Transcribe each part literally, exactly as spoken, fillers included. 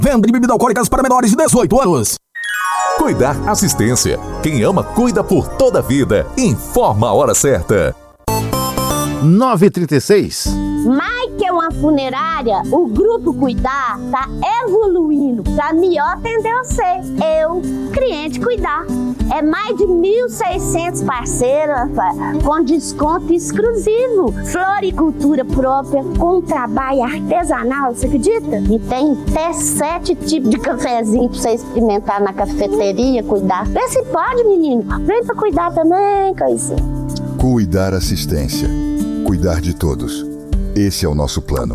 Venda de bebidas alcoólicas para menores de dezoito anos. Cuidar Assistência. Quem ama, cuida por toda a vida. Informa a hora certa. nove e trinta e seis. Mais que uma funerária, o Grupo Cuidar está evoluindo para melhor atender você, eu, cliente Cuidar. É mais de mil e seiscentos parceiros, com desconto exclusivo. Floricultura própria, com trabalho artesanal, você acredita? E tem até sete tipos de cafezinho para você experimentar na cafeteria Cuidar. Vê se pode, menino. Vem para Cuidar também, coisinha. Cuidar Assistência. Cuidar de todos. Esse é o nosso plano.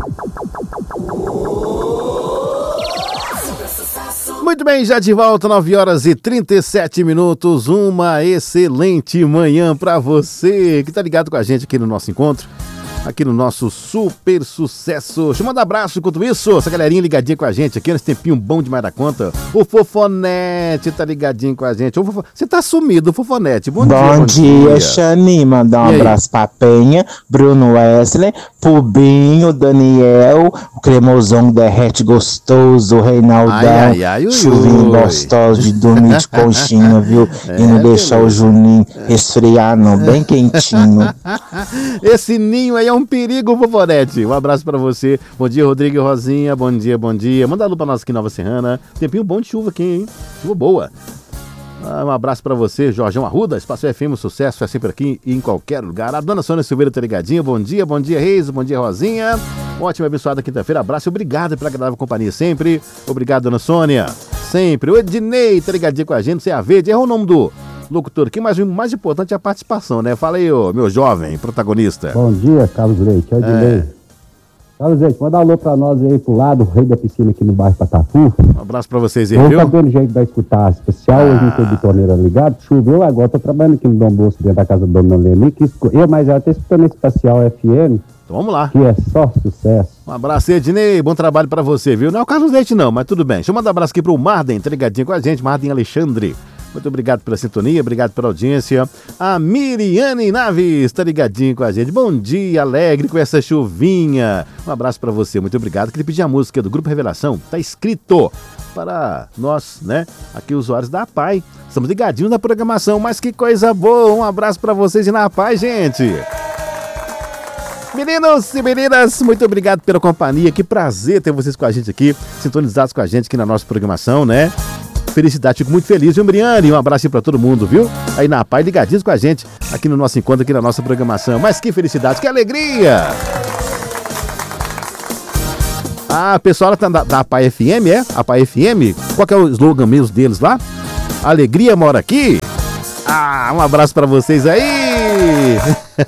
Muito bem, já de volta, nove horas e trinta e sete minutos. Uma excelente manhã para você que tá ligado com a gente aqui no nosso encontro, aqui no nosso super sucesso. Deixa eu mandar um abraço enquanto isso, essa galerinha ligadinha com a gente aqui nesse tempinho bom demais da conta. O Fofonete tá ligadinho com a gente. Fofo... Você tá sumido, Fofonete. Bom, bom dia, bom dia. dia. Xani, mandar um abraço pra Penha, Bruno Wesley, Pubinho, Daniel, o cremosão derrete gostoso, Reinaldão, ai, ai, ai, chuvinho gostoso de dormir de conchinha, viu? É, e não deixar o Juninho resfriar não, bem quentinho. Esse ninho aí é um perigo, Fofonete. Um abraço pra você. Bom dia, Rodrigo e Rosinha. Bom dia, bom dia. Manda a luz pra nós aqui em Nova Serrana. Tempinho bom de chuva aqui, hein? Chuva boa. Ah, um abraço pra você, Jorjão Arruda. Espaço F M, sucesso é sempre aqui e em qualquer lugar. A dona Sônia Silveira tá ligadinha. Bom dia, bom dia, Reis. Bom dia, Rosinha. Ótima e abençoada quinta-feira. Abraço e obrigado pela agradável companhia sempre. Obrigado, dona Sônia. Sempre. O Ednei tá ligadinho com a gente. Você é a Verde. Errou o nome do locutor aqui, mas o mais importante é a participação, né? Fala aí, ô, meu jovem protagonista. Bom dia, Carlos Leite. É o Ednei. É. Carlos Leite, manda um alô pra nós aí pro lado, o Rei da Piscina aqui no bairro Patafu. Um abraço pra vocês aí, viu? Vamos sabendo o jeito da escutar especial, ah. a gente tem bitoneira ligado, choveu agora, tô trabalhando aqui no Dom Bosco, dentro da casa do Dona Leni, que escu... eu, mas ela tá escutando esse espacial F M. Então vamos lá. Que é só sucesso. Um abraço, Ednei, bom trabalho pra você, viu? Não é o Carlos Leite não, mas tudo bem. Deixa eu mandar um abraço aqui pro Marden, tá ligadinho com a gente, Marden Alexandre. Muito obrigado pela sintonia, obrigado pela audiência. A Miriane Naves tá ligadinho com a gente. Bom dia, alegre com essa chuvinha. Um abraço pra você, muito obrigado. Queria pedir a música do Grupo Revelação, tá escrito para nós, né, aqui usuários da A P A I. Estamos ligadinhos na programação, mas que coisa boa. Um abraço pra vocês e na A P A I, gente. Meninos e meninas, muito obrigado pela companhia. Que prazer ter vocês com a gente aqui, sintonizados com a gente aqui na nossa programação, né? Felicidade, fico muito feliz, viu, Briane? Um abraço aí pra todo mundo, viu? Aí na A P A I, ligadinhos com a gente aqui no nosso encontro, aqui na nossa programação. Mas que felicidade, que alegria! Ah, pessoal da, da A P A I F M, é? A P A I F M? Qual que é o slogan mesmo deles lá? Alegria mora aqui? Ah, um abraço pra vocês aí!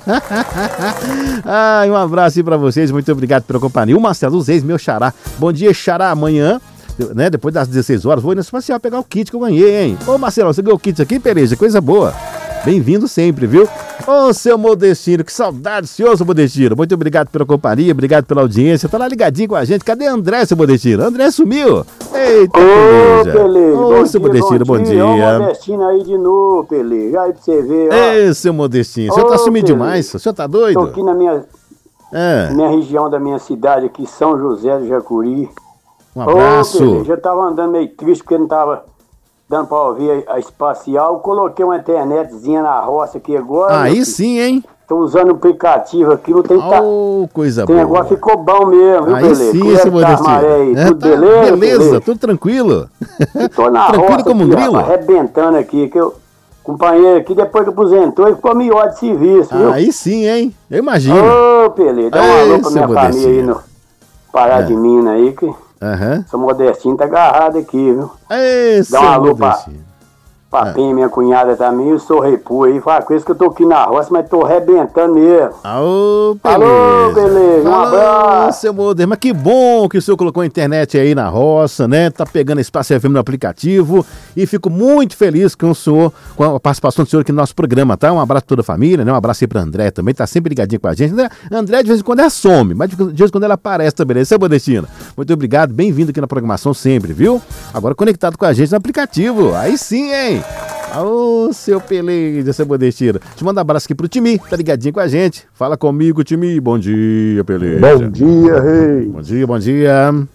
Ah, um abraço aí pra vocês, muito obrigado pela companhia. O Marcelo Zeis, meu xará. Bom dia, xará, amanhã. Né, depois das dezesseis horas, vou ir na espacial pegar o kit que eu ganhei, hein? Ô Marcelo, você ganhou o kit aqui, Pereja? Coisa boa. Bem-vindo sempre, viu? Ô, seu Modestino, que saudade, senhor, seu Modestino. Muito obrigado pela companhia, obrigado pela audiência. Tá lá ligadinho com a gente. Cadê André, seu Modestino? André sumiu. Eita, ô, Peleja. Ô, seu Modestino, bom dia. Bom dia. Ô, Modestino aí de novo, Peleja. Aí pra você ver, ó. Ei, seu Modestino, o senhor tá sumindo demais, o senhor tá doido? Tô aqui na minha, é. minha região da minha cidade aqui, São José do Jacuri. Um abraço. Ô, já tava andando meio triste porque não tava dando pra ouvir a, a espacial. Coloquei uma internetzinha na roça aqui agora. Aí sim, hein? Tô usando o aplicativo aqui, não tem... Oh, tá... coisa tem boa. Agora ficou bom mesmo, viu, aí beleza? Sim, esse Modestino. Aí, é, tudo tá, beleza? Beleza, beleza, tudo tranquilo. Tô na tranquilo roça como um aqui, grilo. Rapaz, arrebentando aqui, que eu... Companheiro aqui, depois que aposentou, ele ficou melhor de serviço, viu? Aí sim, hein? Eu imagino. Ô, Pelê, dá um alô pra minha família aí no Pará é. de Minas aí, que... Uhum. Seu Modestinho tá agarrado aqui, viu? Esse dá um alô pra, pra Penha, minha cunhada também, eu sou repu aí, fala com isso que eu tô aqui na roça, mas tô arrebentando mesmo. Alô, beleza. Alô, beleza, um abraço. Seu Modestinho, mas que bom que o senhor colocou a internet aí na roça, né? Tá pegando Espaço F M no aplicativo e fico muito feliz com o senhor, com a participação do senhor aqui no nosso programa, tá? Um abraço pra toda a família, né? Um abraço aí pra André também, tá sempre ligadinho com a gente. André, André de vez em quando ela some, mas de vez em quando ela aparece também, né? Seu Modestino, muito obrigado, bem-vindo aqui na programação sempre, viu? Agora conectado com a gente no aplicativo, aí sim, hein? Ô, seu Peleja, seu Modestino. Te mando um abraço aqui pro Timi, tá ligadinho com a gente. Fala comigo, Timi. Bom dia, Peleja. Bom dia, rei. Bom dia, bom dia.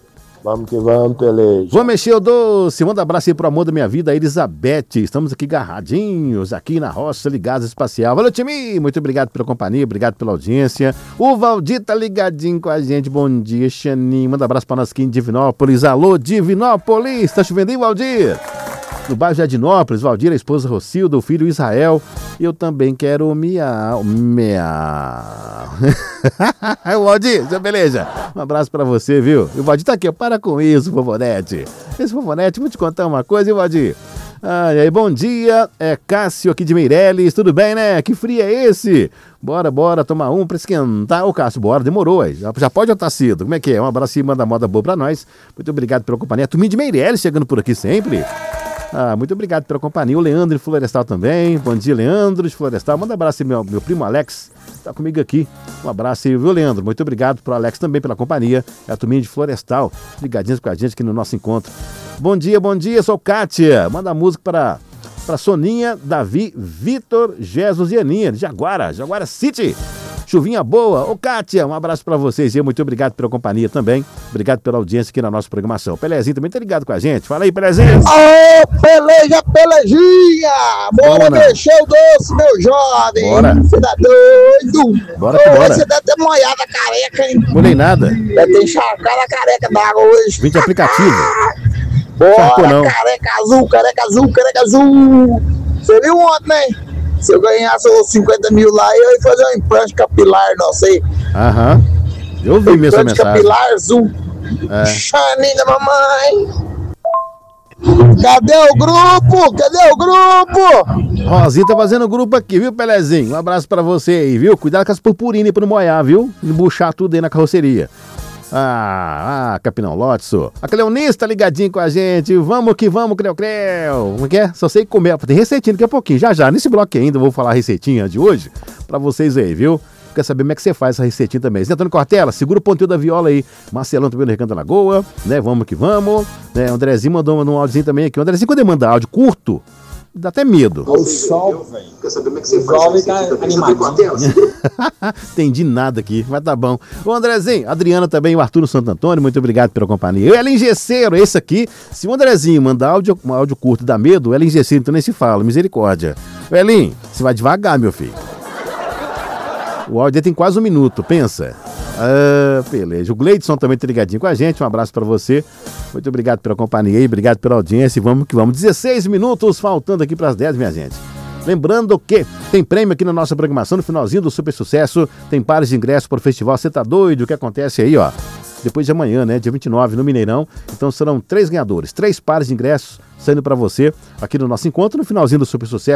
Vamos que vamos, peleja. Vou mexer o doce. Manda um abraço aí pro amor da minha vida, a Elizabeth. Estamos aqui agarradinhos, aqui na roça, ligados espacial. Valeu, time! Muito obrigado pela companhia, obrigado pela audiência. O Valdir tá ligadinho com a gente. Bom dia, Xaninho. Manda um abraço pra nós aqui em Divinópolis. Alô, Divinópolis! Tá chovendo aí, Valdir? No bairro de Adinópolis, Valdir, a esposa Rocilda, o filho Israel. Eu também quero miau, miau. O Valdir, seu beleza? Um abraço pra você, viu? E o Valdir tá aqui, ó. Para com isso, Fofonete. Esse Fofonete, vou te contar uma coisa, hein, Valdir? Ai, aí, bom dia, é Cássio aqui de Meireles, tudo bem, né? Que frio é esse? Bora, bora, tomar um pra esquentar. Ô, Cássio, bora, demorou, aí. Já, já pode ou tá cedo? Como é que é? Um abraço e manda moda boa pra nós. Muito obrigado pela companhia. Turminha de Meireles chegando por aqui sempre. Ah, muito obrigado pela companhia. O Leandro de Florestal também. Bom dia, Leandro de Florestal. Manda um abraço aí, meu, meu primo Alex. Tá comigo aqui. Um abraço aí, viu, Leandro? Muito obrigado pro Alex também pela companhia. É a turminha de Florestal. Ligadinhos com a gente aqui no nosso encontro. Bom dia, bom dia. Sou Kátia. Manda a música para, para Soninha, Davi, Vitor, Jesus e Aninha. De Jaguara, Jaguara City. Chuvinha boa. Ô, Kátia, um abraço pra vocês e muito obrigado pela companhia também. Obrigado pela audiência aqui na nossa programação. O Pelezinho também tá ligado com a gente. Fala aí, Pelezinho. Ô, peleja, pelejinha! Bora mexer o doce, meu jovem! Bora. Você tá doido? Bora que bora. Você deve ter molhado a careca, hein? Molhei nada. Deve ter encharcado a careca d'água hoje. Vim de aplicativo. Bora, Charcou, não. careca azul, careca azul, careca azul! Você viu ontem, né? Se eu ganhasse os cinquenta mil lá, eu ia fazer um implante capilar, não sei. Aham. Eu vi mesmo essa Implante mensagem. capilar azul. É. Xaninha da mamãe. Cadê o grupo? Cadê o grupo? Rosinha tá fazendo grupo aqui, viu, Pelezinho? Um abraço pra você aí, viu? Cuidado com as purpurinas aí pra não molhar, viu? Embuchar tudo aí na carroceria. Ah, ah, Capinão Lotso. A Cleonice tá ligadinho com a gente. Vamos que vamos, Creu Creu. Como é que é? Só sei comer. Tem receitinha daqui a pouquinho. Já já, nesse bloco ainda, eu vou falar a receitinha de hoje pra vocês aí, viu? Quer saber como é que você faz essa receitinha também. Zé Antônio Cortella, segura o ponteiro da viola aí. Marcelão também no Recanto da Lagoa, né? Vamos que vamos. Né? O Andrezinho mandou um áudiozinho também aqui. O Andrezinho, quando ele manda áudio curto, dá até medo. O sol, velho. Quer saber como é que você faz? O sol tá animadinho. Entendi nada aqui, mas tá bom. O Andrezinho, a Adriana também, o Arthur no Santo Antônio, muito obrigado pela companhia. O Ellen Gesseiro, esse aqui, se o Andrezinho mandar áudio, um áudio curto e dá medo, o Ellen Gesseiro então nem se fala, misericórdia. O Ellen, você vai devagar, meu filho. O áudio tem quase um minuto, pensa. Ah, beleza. O Gleidson também tá ligadinho com a gente. Um abraço pra você. Muito obrigado pela companhia e obrigado pela audiência. E vamos que vamos. dezesseis minutos faltando aqui pras dez, minha gente. Lembrando que tem prêmio aqui na nossa programação no finalzinho do Super Sucesso. Tem pares de ingressos para o festival. Você tá doido? O que acontece aí, ó? Depois de amanhã, né? Dia vinte e nove, no Mineirão. Então serão três ganhadores. Três pares de ingressos saindo pra você aqui no nosso encontro no finalzinho do Super Sucesso.